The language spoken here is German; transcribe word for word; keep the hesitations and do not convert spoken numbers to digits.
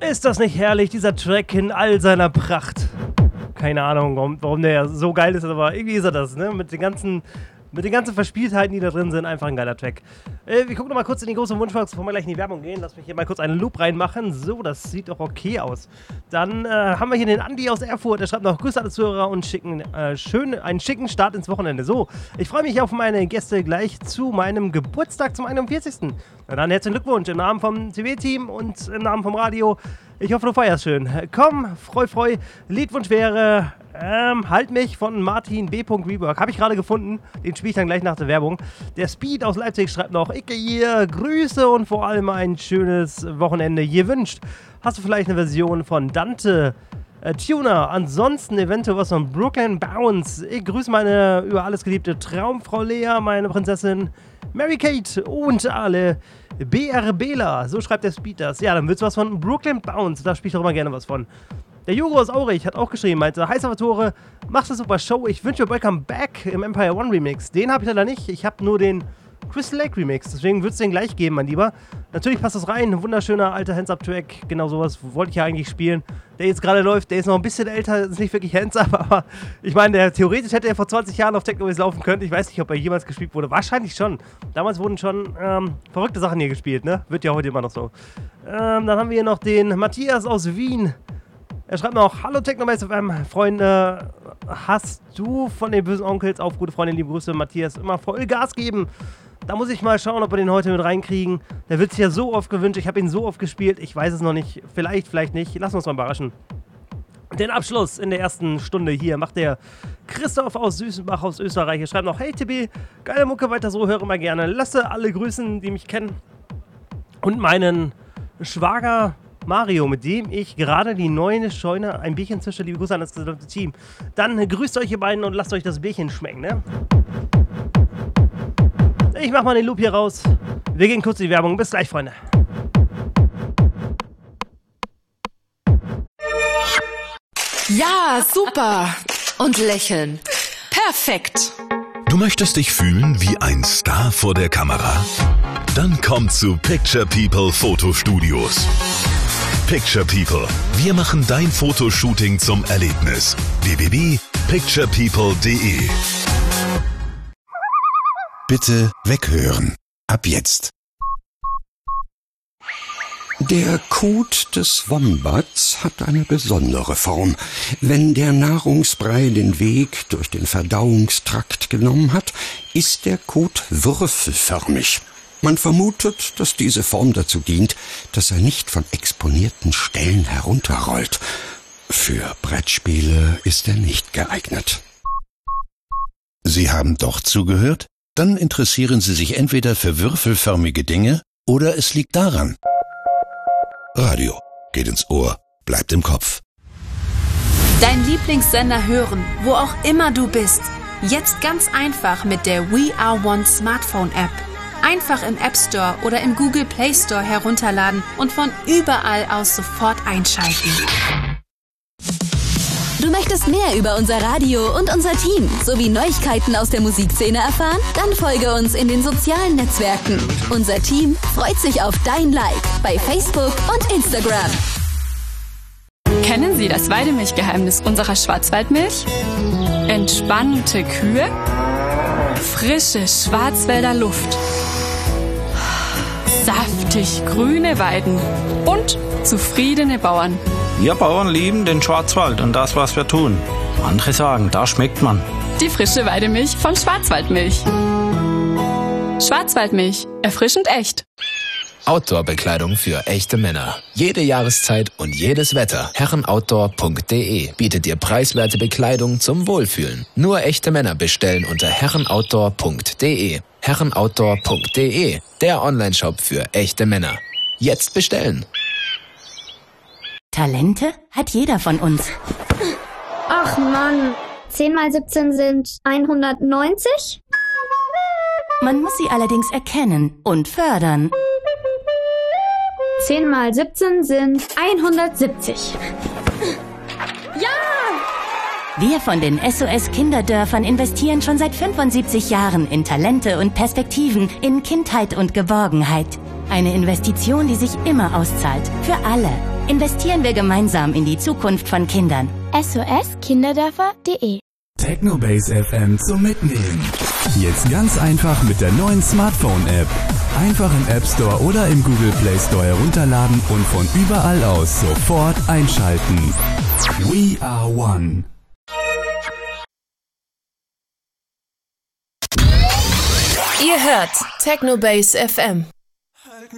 Ist das nicht herrlich, dieser Track in all seiner Pracht? Keine Ahnung, warum, warum der so geil ist, aber irgendwie ist er das, ne? Mit den ganzen, mit den ganzen Verspieltheiten, die da drin sind, einfach ein geiler Track. Äh, wir gucken noch mal kurz in die große Wunschbox, bevor wir gleich in die Werbung gehen. Lass mich hier mal kurz einen Loop reinmachen. So, das sieht doch okay aus. Dann äh, haben wir hier den Andi aus Erfurt. Der schreibt noch Grüße alle Zuhörer und schicken, äh, schön, einen schicken Start ins Wochenende. So, ich freue mich auf meine Gäste gleich zu meinem Geburtstag zum einundvierzigsten Na dann herzlichen Glückwunsch im Namen vom T V-Team und im Namen vom Radio. Ich hoffe, du feierst schön. Komm, freu, freu. Liedwunsch wäre ähm, Halt mich von Martin B. Rework. Habe ich gerade gefunden. Den spiele ich dann gleich nach der Werbung. Der Speed aus Leipzig schreibt noch Icke hier, Grüße und vor allem ein schönes Wochenende hier wünscht. Hast du vielleicht eine Version von Dante äh, Tuner? Ansonsten eventuell was von Brooklyn Bounce. Ich grüße meine über alles geliebte Traumfrau Lea, meine Prinzessin Mary Kate und alle BRBler. So schreibt der Speed das. Ja, dann willst du was von Brooklyn Bounce. Da spiele ich doch immer gerne was von. Der Jugo aus Aurich hat auch geschrieben, meinte, hi Salvatore, machst eine super Show. Ich wünsche dir Welcome Back im Empire One Remix. Den habe ich leider nicht. Ich habe nur den Crystal Lake Remix. Deswegen würde es den gleich geben, mein Lieber. Natürlich passt das rein. Ein wunderschöner alter Hands-Up-Track. Genau sowas wollte ich ja eigentlich spielen. Der jetzt gerade läuft, der ist noch ein bisschen älter. Ist nicht wirklich Hands-Up, aber ich meine, der, theoretisch hätte er vor zwanzig Jahren auf Technoways laufen können. Ich weiß nicht, ob er jemals gespielt wurde. Wahrscheinlich schon. Damals wurden schon ähm, verrückte Sachen hier gespielt, ne? Wird ja heute immer noch so. Ähm, dann haben wir hier noch den Matthias aus Wien. Er schreibt noch, hallo Technoways F M, Freunde, hast du von den bösen Onkels auf gute Freunde, liebe Grüße, Matthias, immer voll Gas geben. Da muss ich mal schauen, ob wir den heute mit reinkriegen. Der wird sich ja so oft gewünscht, ich habe ihn so oft gespielt, ich weiß es noch nicht, vielleicht, vielleicht nicht, lassen wir uns mal überraschen. Den Abschluss in der ersten Stunde hier macht der Christoph aus Süßenbach aus Österreich. Er schreibt noch, hey Tibi, geile Mucke, weiter so, höre mal gerne. Lasse alle grüßen, die mich kennen. Und meinen Schwager Mario, mit dem ich gerade die neue Scheune ein Bierchen zische. Liebe Grüße an das gesamte Team. Dann grüßt euch ihr beiden und lasst euch das Bierchen schmecken, ne? Ich mach mal den Loop hier raus. Wir gehen kurz in die Werbung. Bis gleich, Freunde. Ja, super. Und lächeln. Perfekt. Du möchtest dich fühlen wie ein Star vor der Kamera? Dann komm zu Picture People Fotostudios. Picture People. Wir machen dein Fotoshooting zum Erlebnis. w w w punkt picture people punkt d e Bitte weghören. Ab jetzt. Der Kot des Wombats hat eine besondere Form. Wenn der Nahrungsbrei den Weg durch den Verdauungstrakt genommen hat, ist der Kot würfelförmig. Man vermutet, dass diese Form dazu dient, dass er nicht von exponierten Stellen herunterrollt. Für Brettspiele ist er nicht geeignet. Sie haben doch zugehört? Dann interessieren Sie sich entweder für würfelförmige Dinge oder es liegt daran. Radio geht ins Ohr, bleibt im Kopf. Dein Lieblingssender hören, wo auch immer du bist. Jetzt ganz einfach mit der We Are One Smartphone App. Einfach im App Store oder im Google Play Store herunterladen und von überall aus sofort einschalten. Du möchtest mehr über unser Radio und unser Team sowie Neuigkeiten aus der Musikszene erfahren? Dann folge uns in den sozialen Netzwerken. Unser Team freut sich auf dein Like bei Facebook und Instagram. Kennen Sie das Weidemilchgeheimnis unserer Schwarzwaldmilch? Entspannte Kühe, frische Schwarzwälder Luft, saftig grüne Weiden und zufriedene Bauern. Wir Bauern lieben den Schwarzwald und das, was wir tun. Andere sagen, da schmeckt man. Die frische Weidemilch von Schwarzwaldmilch. Schwarzwaldmilch, erfrischend echt. Outdoor-Bekleidung für echte Männer. Jede Jahreszeit und jedes Wetter. herrenoutdoor punkt d e bietet dir preiswerte Bekleidung zum Wohlfühlen. Nur echte Männer bestellen unter herrenoutdoor punkt d e. herrenoutdoor punkt d e, der Onlineshop für echte Männer. Jetzt bestellen. Talente hat jeder von uns. Ach Mann, zehn mal siebzehn sind hundertneunzig? Man muss sie allerdings erkennen und fördern. zehn mal siebzehn sind hundertsiebzig. Ja! Wir von den S O S Kinderdörfern investieren schon seit fünfundsiebzig Jahren in Talente und Perspektiven, in Kindheit und Geborgenheit. Eine Investition, die sich immer auszahlt. Für alle. Investieren wir gemeinsam in die Zukunft von Kindern. S O S kinderdörfer punkt de Technobase F M zum Mitnehmen. Jetzt ganz einfach mit der neuen Smartphone-App. Einfach im App Store oder im Google Play Store herunterladen und von überall aus sofort einschalten. We are one. Ihr hört Technobase F M.